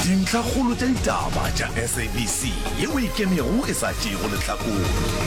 dintlha kgolo tša ditaba tša SABC yeo ikemego e sa tšego lehlakong.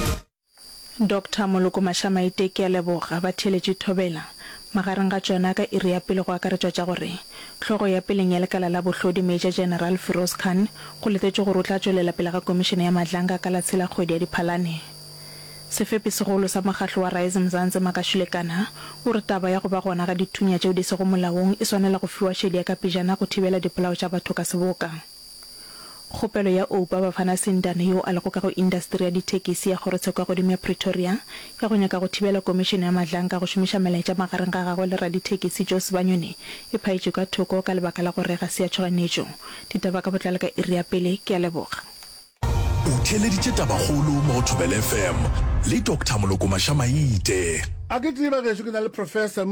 Dr. Moloko Mashamaite ke a leboga ba theletše thobela magareng ga tšona ka iri ya pele go akaretšwa tša gore tlhogo ya peleng ya lekala la bohlodi Major General Firoz Khan go letetše gore o tla tšwelela pele ga komišene ya madlanka ka la tshela kgwedi ya Diphalane. Sefepi segolo sa mokgatlo wa Rise Mzansi Makashulekana o re taba ya go ba gona ga dithunya tšeo di sego molaong e swanela go fiwa šedi ya ka pejana go thibela dipolao tša batho ka seboka. Kgopelo ya Oupa Bafana Sindane yo a lego ka go industry ya ditekisi ya Kgorotsheko godimo ya Pretoria ka go nyaka go thibela komišene ya madlanka go šomiša melaetša magareng ga gagwe le raditekisi tšeo Sebanyone e phaetše ka thoko ka lebaka la go rega se ya tšhoganetšo. Ditaba ka botlalo ka iri ya pele ke a leboga. O theleditše tabakgolo mo Thobela FM le Dr. Moloko Mashamaite. A ke tseba ge ke na le professor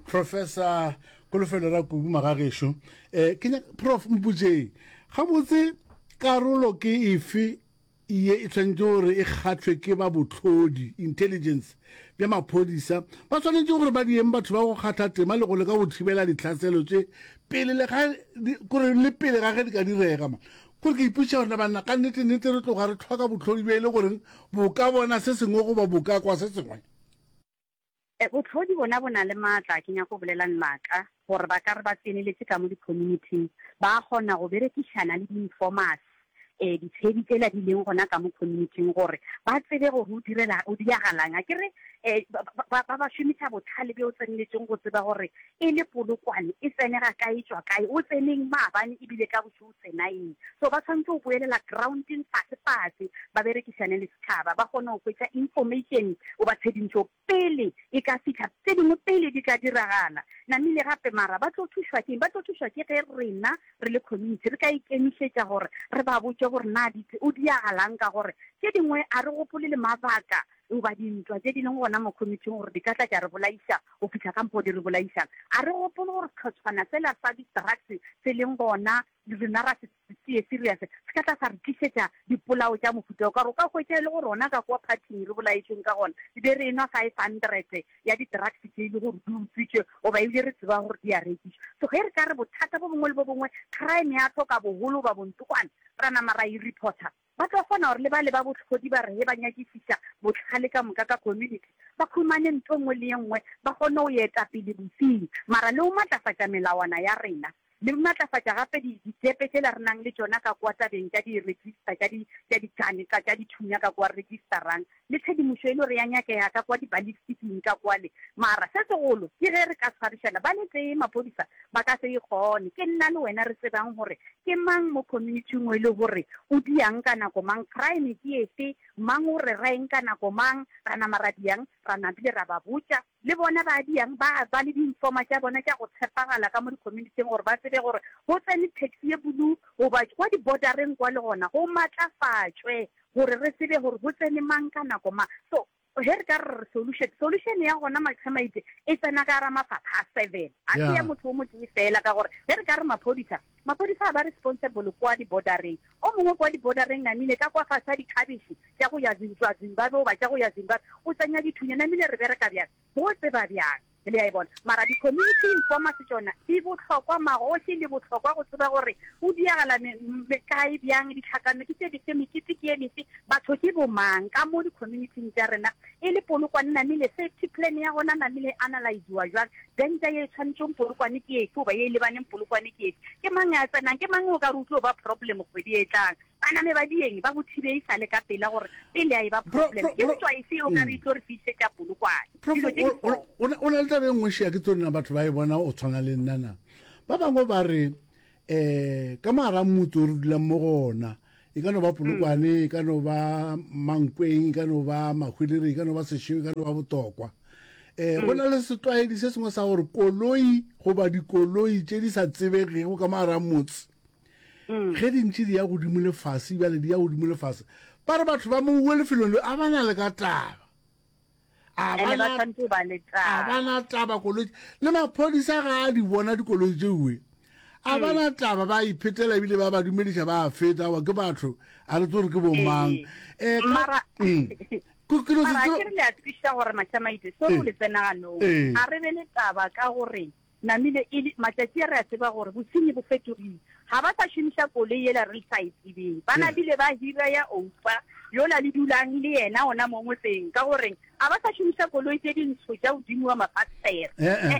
Kolofelo ra Kubu Magagesho. Ke prof Mbuje ga botse karolo ke efe e tshwanetse gore e kgathwe ke ba botlhodi intelligence bja maphodisa ba tshwanetse gore ba dieng batho ba go kgatha tema le go leka go thibela ditlhaselo tse pele le ga di ka direga ma gore ke ipotša gore banna ka nnete re tloga re tlhoka botlhodi bja e le goreng bo ka bona se sengwe goba bo ka kwa se sengwe. Botlhodi bona bona le maatla ke nyako bolelang maaka gore ba ka re ba tseneletse ka mo di-community ba kgona go berekišana le di-informers ditshedi tsela di leng gona ka mo community gore ba tsebe gore o diragalang a kere ba šomiša botlhale be o tseneletseng go tseba gore e le polokwane e tsenega kae tswa kae o tseneng maabane ebile ka boše o tsenaeng so ba tshwanetse o boelela grounding fase ba berekisane le setšhaba ba kgone go kwetsa information o ba tshedintšho pele e ka fitlha tse dingwe pele di ka diragala namile gape mara ba tlo thušwa ke ge rena re le community re ka ikemišetša gore re ba botse gore na o diagalang ka gore tse dingwe a re gopole le mabaka o ba dintwa tse di leng gona mo community gore di ka tla tša re bolaiša o fitlha ka mpo di re bolaišang a re gopole gore tlhotshwana sela sa di-drugs se leng gona rena ra se serious se ka tla sa re tlišetša dipolao tša mofuta o ka re o ka hwetša le gore ona ka kwa partyng re bolaetšeng ka gona e be re enwa 500 ya di-drugs tše e le gore di utswitše o ba ebile re tseba gore di a rekišwa so ge re ka re bothata bo bongwe le bo bongwe crime ya tlhoka bogolo ba bontokwane ra nama ra e-reporter ba tlo kgona gore le ba botlhodi ba re he ba nyakišiša botlhale ka moka ka community ba khumane ntho nngwe le nngwe ba kgone go eta pele bofing mara le o matlafatša melawana ya rena le matlafatša gape ditepe tse le re nang le tsona ka kwa tabeng tša di-register tša dithunya ka kwa registerang le tshedimošo e le re ya nyakega ka kwa di-ballistiking ka kwale mara se segolo ke ge re ka tshwarišana ba le tee maphodisa ba ka se ikgone ke nna le wena re tsebang gore ke mang mo community ngwe le gore o diang ka nako mang crime ke efe mang o re raeng ka nako mang ra nama ra diang ra nabile ra ba botša le bona ba diang ba le di-informa tša bona tša go tshepagala ka mo di-communitym gore ba tsebe gore go tsene taxi ye blue goba kwa di-bordereng kwa le gona go matlafatšwe gore re tsebe gore go tsene mang ka nako mang so ge re ka re solution ya gona Mashamaite e tsena ka ra mafapha 7 a ke ya motho o motse fela ka gore ge re ka re maphodisa ba responsible kwa di-bordereng o mongwe kwa di-bordereng namile ka kwa fasa dikhabiši tša go ya Zimbabwe ba tša go ya Zimbabwe o tsenya dithunya namile re bereka bjang bo tseba bjang le ya bona mara di-community informers tsona di botlhokwa magoši le botlhokwa go tseba gore o diagala kae bjang ditlhakano ke tse dife mekete ke emefe batho ke bomang ka mo di-communityng tša rena e le polokwane namile safety plan ya gona namile analysiwa jwang danger ye tshwanetseng polokwane ke efe goba ye e lebaneng polokwane ke efe ke mang ya tsenang ke mang o ka re utlo ba problem kgwedi e tlang baname ba dieng ba bothibee e sale ka pela gore pele ya e ba problem ke botswa efe o ka re itlo re fišetša polokwane o na le tabe nngwe šea ke tsonena batho ba e bona o tshwana le nnana ba bangwe ba re ka mara motse o re dulang mo gona e ka no ba polokwane e ka no ba mankweng e ka no ba mahwelere e ka no ba sešweng e ka no ba botokwa go na le setlwaedi se sengwe sa gore koloi goba dikoloi tše di sa tsebegego ka mara motse ge dintši di ya godimo le fase bjale di ya godimo le fase ba re batho ba mongwe lefelong le a bana le ka taba a bana taba koloi le maphodisa ga a di bona dikoloi tšeue a bana taba ba iphetela ebile ba ba dumediša ba feta wa ke batho a re tse gore ke bomang ke re le a tsebiša gore Mashamaite so o le tsenaganong a re be le taba ka gore namile matšatši a re a tseba gore bosenyi bo fetogile ga ba sa šomiša koloi ela re sa itsebeng ba nabile ba hira ya oupa yola le dulang le yena ona mo motseng ka gore a ba sa šomiša koloi tse dintsho tša godimo wa mafastere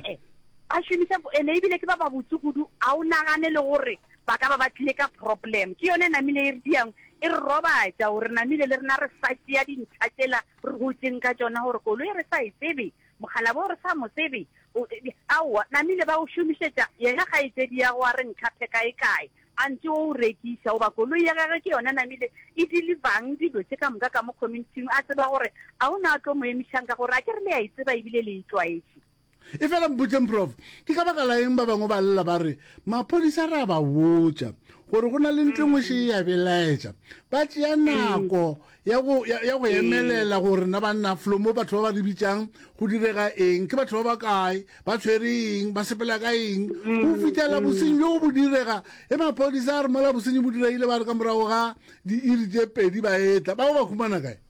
a šomiša ene ebile ke ba ba botsukudu a o nagane le gore ba ka ba batlile ka problem ke yone namile e re diang e re robatša gore namile le rena re sa tšea dintlha tsela re gotseng ka tsona gore koloi re sa e tsebe mogala bo re sa mo tsebe aowa namile ba o šomišetša yena ga e tsedi ya go a re nkgape kae antse o rekisa o ba koloi ya gage ke yona namile e delivang dilo tse ka moka ka mo community a tseba gore a o ne a tlo mo emišang ka gore a ke re le a e tseba ebile le e tlwaetse e fela mpotseng prof ke ka baka la eng ba bangwe ba lela ba re maphodisa ra ba botša gore go na le ntlo ngwe se ya belaetša ba tšea nako ya go emelela gore na ba nna flomo batho ba ba di bitsang go direga eng ke batho ba ba kae ba tshwere eng ba sepela ka eng go fitlhela bosenyi jo bo direga e maphodisa a re mola bosenyi bo diregile ba re ka morago ga diiri tse pedi ba etla ba go ba khumana kae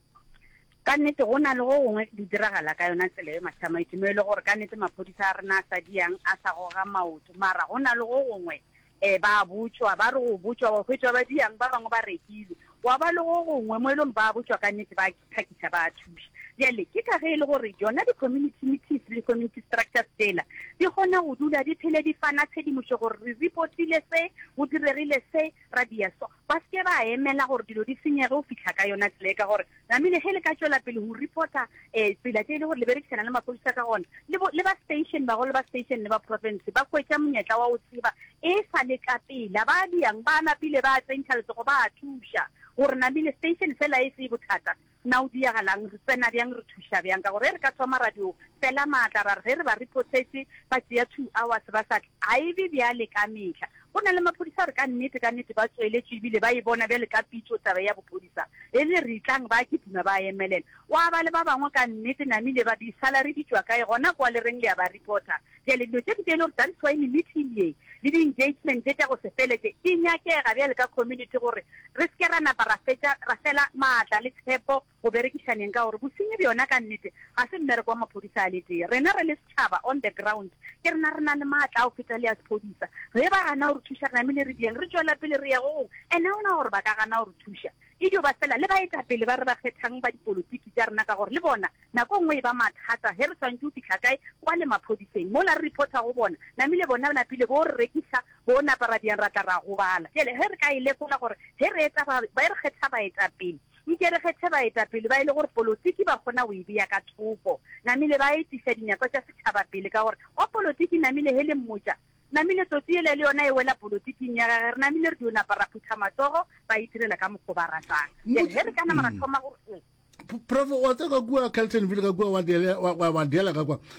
ka nnete go na le go gongwe di diragala ka yona tsela e mašamaiti mo e le gore ka nnete maphodisa a rena a sa diang a sa goga maoto mara go na le go gongwe ba botswa ba re go botswa ba hwetšwa ba diang ba bangwe ba rekile wa ba le go gongwe mo e leng ba botswa ka nnete ba tlhakisa ba thuša jale ke ka ge e le gore yona di-community meetings le community structures tsela di kgona go dula di phele di fana tshedimošo gore re reportile se go diregile se ra dia so ba seke ba emela gore dilo di senyege go fitlha ka yona tsela ka gore namile ge le ka tswela pele go reporta tsela tse e le gore le berekisana le maphodisa ka gona le ba station bagolo ba station le ba province ba kwetša monyetla wa go tseba e sa le ka pela ba diang ba napile ba tsentšha letsogo ba thuša gore namile station fela e se bothata na o diagalang re tsena bjang re thuša bjang ka gore re ka thoma radio fela maatla ra re ba reportetse ba tšea 2 hours ba sa a ebe bjale ka metlha go na le maphodisa re ka nnete ba tsweletše ebile ba e bona bjale ka pitso taba ya bophodisa e le re tlang ba kitima ba emelela wa ba le ba bangwe ka nnete namile ba di-salary di tšwa kae gona kwa le reng le ya ba reporter jale dilo tše dite le gore that's why meeting ye le di-engagement tse tša go se feletse e nyakega bjale ka community gore re seke ra napa ra fela maatla le tshepo go berekišaneng ka gore bosenyi bjona ka nnete ga se mmereko wa maphodisa a le tee rena re le setšhaba on the ground ke rena re na le maatla a go feta le a sephodisa ge ba gana gore thuša namile re dieng re tswela pele re ya gong and a ona gore ba ka gana gore thuša e dio ba fela le baetapele ba re ba kgethang ba dipolotiki tša rena ka gore le bona nako nngwe e ba mathata ge re tshwantse o fitlha kae kwa le maphodiseng mola re reporta go bona namile bona napile bo re rekisa bo napara diang ra tla ra gobala jale ge re ka e lekola gore ge re etsa ba re kgetha baetapele nke re kgethe baetapele ba e le gore polotiki ba kgona o e beya ka thoko namile ba etisa dinyako tša setšhaba pele ka gore wa polotiki namile he le mmotša namile tsotsi ele le yona e wela polotiking ya gage re namile re dio napa ra phutha matsogo ba itirela ka mokgo ba ratang ge re ka nama ra thoma gore prof wa tsaka kua Carletonville ka kua wa diela ka kwa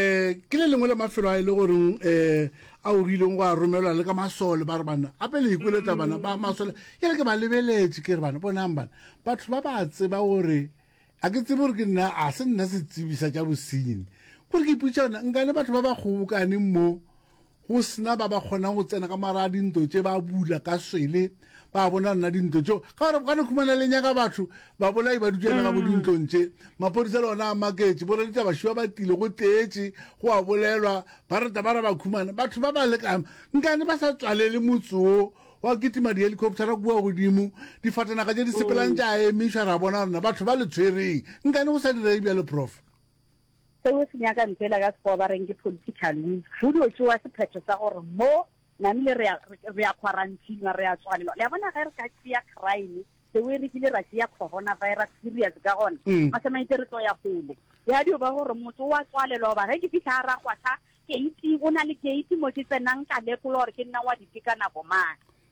ke le lengwe le mafelo a e le goreng a o rileng go a romelwa le ka masole ba re bana ape le ikoletsa bana ba masole ke le ke ba lebeletse ke re bana bonang bana batho ba ba tseba gore a ke tsebe gore ke nna a se nna se tsebisa tša bosenyi gore ke iputšana nka le batho ba ba kgobokaneng mo go sena ba ba kgonang go tsena ka mara dinto tše ba bula ka swele ba bona nna dinto tšeo ka gore ka ne khumana le nyaka batho ba bolai ba dutšena ka bo dintlong tše maphodisa le ona a maketse bore ditša bašwa ba tile go teetse go a bolelwa ba reta ba ra ba khumana batho ba ba lekama nkane ba sa tswalele motse o wa kitima di-helicoptera kua godimo difatanaka tše di sepelang tša emišwa ra bona rena batho ba le tshwereng nkane go sa direi bjale prof seo se nyaka ntela ka sekgowa ba reng ke political will go dio tsewa sephetho sa gore mo namile re a quarantinwa re a tswalelwa le a bona ge re ka tšea crime seo e rekile ra tšea coronavirus serious ka gona masamaite re tlo ya gole ya dio ba gore motho wa tswalelwa ba ge ke fitlha a ra gwatha keiti go na le keiti mo ke tsenang ka lekola gore ke nna wa dipika nako mang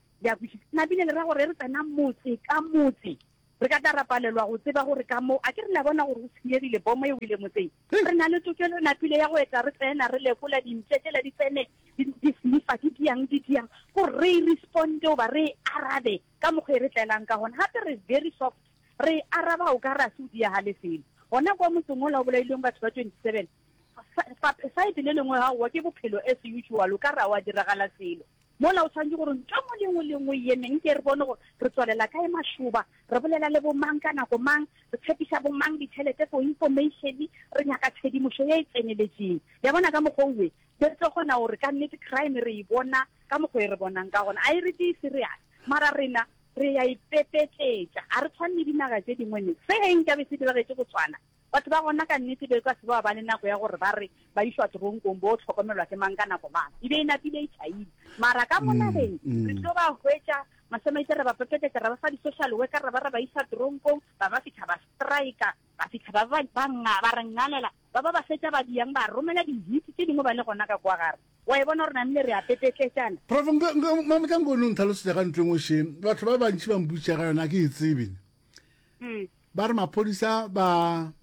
nabile le ra gore re tsena motse ka motse re ka tla rapalelwa go tseba gore ka mo a ke re la bona gore go senyegile bomo e wile motseng re na le tokelo napile ya go etsa re tsena re lekola dintletlela di tsene di snifa di diang gore re responde oba re arabe ka mokgwa e re tlelang ka gona gape re very soft re araba o ka ra se o diagale felo gona kwa motseng o la o bolailweng batho ba 27 side le lengwe ga wa ke bophelo as usual o ka ra wa diragala selo mola o tshwanetse gore ntho mo lengwe le nngwe emeng ke re bone gore re tswalela kae mashuba re bolela le bomang ka nako mang re tshepisa bomang ditšhelete for information re nyaka tshedimošo e tseneletseng ya bona ka mokgwa be tlo gona gore ka nnete crime re e bona ka mokgwa e re bonang ka gona a e re di serious mara rena re ya ipepetletša a re tshwanne dinaga tse dingwene se eng ka be se diragetse go tshwana batho ba gona ka nnete be ka se ba le nako ya gore ba re ba išwa toronkong bo tlhokomelwa ke mang ka nako mang e be e napile e tšhaile mara ka monageng re tlo ba hwetša masemaitse re ba pepetletša re ba fa di-social worker re ba iša toronkong ba fitlha ba strika ba fitlha ba re ngalela ba ba fetša ba diang ba romela di-hit tse dingwe ba le gona ka kwa gare wa e bona gore namile re a pepetletšana prof mametlankone o ntlhalosetša ka ntho engwe batho ba bantši ba mputša ka yona ke e tsebe ba re maphodisa ba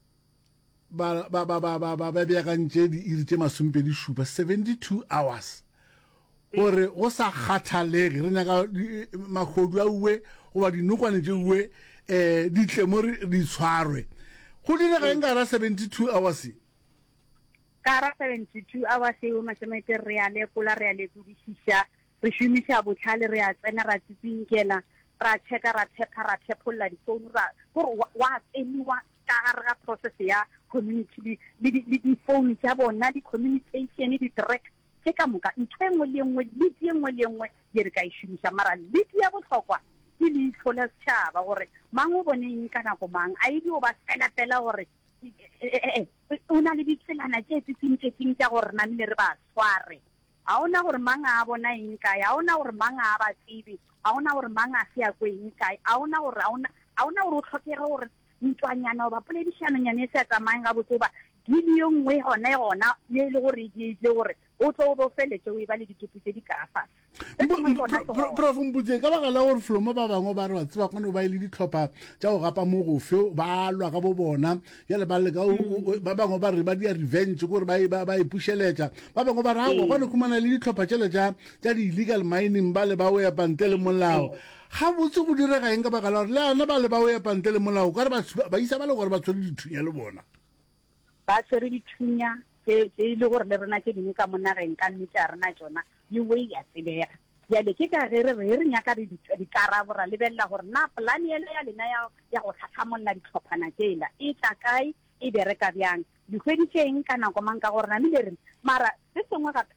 beakantše diiri tše masompedi šupa 72 hours gore go sa kgathalege re nyaka magodu a uwe goba dinokwane tše uwe ditle mo di tshwarwe go direga eng ka ra 72 hours ka ra 72 hours eo masemaite re a lekola re a lekodišiša re šomiša botlhale re a tsena ra tsitsinkela ra checka ra thepolola difounu gore wa tseniwa ka gare ga process ya community le di-phone tša bona di-communication di-direct tše ka moka ntho engwe le engwe ledi engwe le engwe ye re ka e šomiša mara ledi ya botlhokwa ke leitlho la setšhaba gore mang o bone eng ka nako mang a edi o ba fela gore o na le ditselana tše tsetsing tša gore namile re ba sware ga ona gore mang a bona eng kae ga ona gore mang a ba tsebe ga ona gore mang a se ya ko eng kae ga ona gore o tlhokege gore ntwanyana o ba poledišanonyane e se ya tsamayeng ga botse ba dili yo nngwe gona ye e le gore e dietse gore o tlo o bo feletse o e ba le ditupu tse di ka fase prof mputse ka baka la gore flomo ba bangwe ba re ba tseba kgone ba ile ditlhopha tša go gapa mo gofe ba lwa ka bo bona jale ba bangwe ba re ba dia revenge gore ba ipušeletša ba bangwe ba re a gone khumana le ditlhopha tšele tša di-illegal mining ba le ba o ya pante le molao ga botse go direga eng ka baka la gore le ana ba le ba o ya pante le molao ka re ba isa ba le gore ba tshwere dithunya le bona ba tshwere dithunya tse e le gore le rena tse dingwe ka monageng ka nnete a rena tsona le way ya tsebega jale ke ka ge re nyaka dikarabo ra lebelela gore na polane ele ya lena ya go tlhatlhamolola ditlhophana tsela e tla kae e bereka bjang dikgwedi tse eng ka nako mang ka gore namile re mara se sengwe gape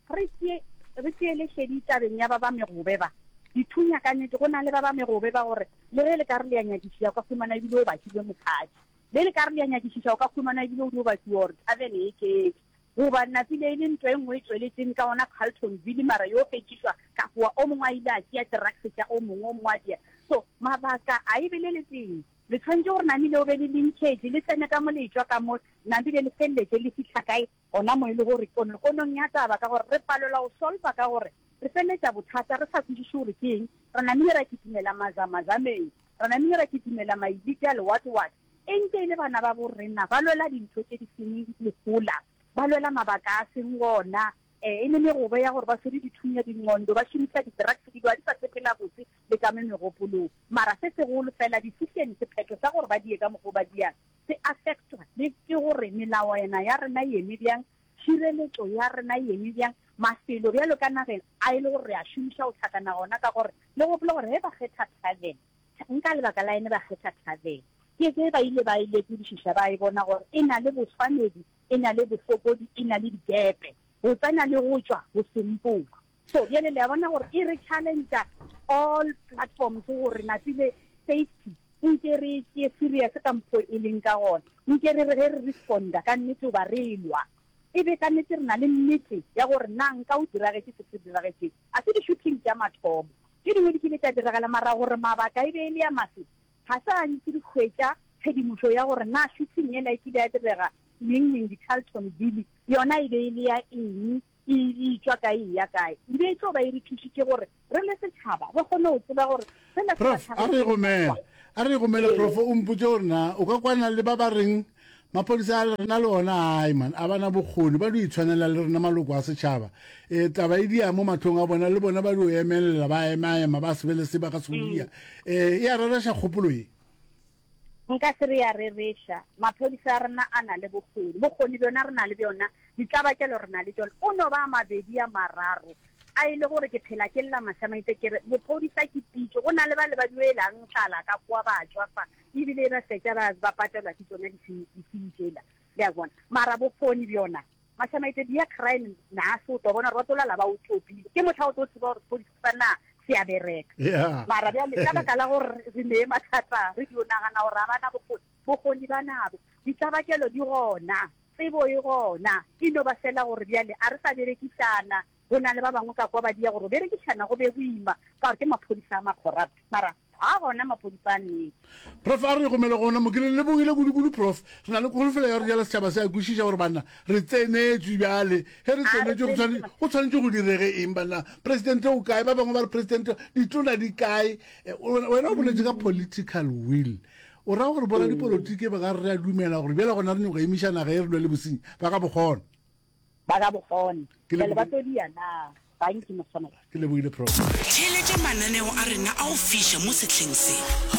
re tseele šedi tabeng ya ba ba megobe ba dithunya ka nnete go na le ba ba megobe ba gore le ge le ka re leanyadišiša o ka fumana ebile o bakile mokgadi le le ka re leanyadišiša o ka fumana ebile o di o bakiwa gore tabene e keke goba napile e le ntho e nngwe e tsweletseng ka ona Carltonville mara yo fetšiswa ka goa o mongwe a ile a tšea teraks tša o mongwe o mongwe a dia so mabaka a e beleletseng le tshwanetse gore namile o be le linkage le tsene ka moletšwa ka mo namile le feleletse le fitlha kae gona mo e le gore konong ya taba ka gore re palola go solva ka gore re feletša bothata re sa kwešiše gore ke eng re namile ra kitimela mazamazameng re namile ra kitimela mailike a lewatewate ente e le bana ba borena ba lwela dintho tse di senyeng legola ba lwela mabaka a seng gona e le megobe ya gore ba swere dithunya dingondo ba šomisa di-drugs di sa tsepela botse le ka me megopolong mara se segolo fela decision sephetho sa gore ba die ka mogo ba diang se affectwa le ke gore melawana ya rena eme bjang tšhireletšo ya rena eme bjang mafelo bjalo ka nageng a e le gore re a šomiša go tlhakana gona ka gore le gopole gore ge ba kgetha tavern nka lebaka la ene ba kgetha tavern ke ge ba ile ba ilekodišiša ba e bona gore e na le botshwanedi e na le bofokodi e na le digepe go tsena le go tšwa go sempoka so bjale le ya bona gore e re challengea all platforms gore napile safety nke re ke serious ka mpho e leng ka gona nke re re responda ka nnete ba re lwa e be ka nnete re na le nnete ya gore na nka o diragetse se diragetse a se di-shooting tša mathomo ke dingwe di kile tša diragala mara gore mabaka e be e le ya mase ga sa ntse di hwetša tshedimošo ya gore na shooting ela e kile ya direga neng di-Carltonville yona e be e le ya eng e tswa kae ya kae ebe e tlo ba e re thušitše gore re le setšhaba re kgone go tseba gore prof a re gomele prof o mpotse gore na o ka kwana le ba ba reng maphodisa a rena le ona ai man a bana bokgoni ba di itshwanela le rena maloko a setšhaba taba e dia mo matlhong a bona le bona ba di o emelela ba emaema ba sebele se ba ka se go dia e a rereša kgopolo e nka se re ya rereša maphodisa a rena a na le bokgoni bjona re na le bjona ditlabakelo re na le tšona o no ba mabedi a mararo a ile gore ke phela ke lla Mashamaite ke re bophodisa ke pitso go na le ba le ba duelang tlala ka kwa ba tswa fa ebile ba setja ba patelwa ke tsona di ya bona mara boponi bjona Mashamaite dia crime na so to bona rotola la ba utopile ke motho o tlo tseba gore bophodisa na se a bereka mara bja le ka baka la gore re ne mathata re di onagana gore bana bokgoni ba nabo ditlabakelo di gona tsebo e gona ino ba sela gore bjale a re sa berekisana go na le ba bangwe ka kwa ba dia gore berekisana go be boima ka gore ke maphodisa a corrupt mara a gona maphodisa nnete prof a re gomele gona mo ke le bogile kudu prof re na le kgolofelo ya gore jala setšhaba se a kwešiša gore bana re tsenetswe bjale ge re tsenetswe go tshwanetse go direge eng bana presidente o kae ba bangwe ba re presidente ditona di kae wena o boletse ka political will o ra gore bona dipolotiki ba ka re a dumela gore bjela gona re nyego emišana ge re lwe le bosenyi ba ka bokgona ke le ba todi yana ke le bogile prof tšhelete mananeo a rena a o fiša mo setlheng se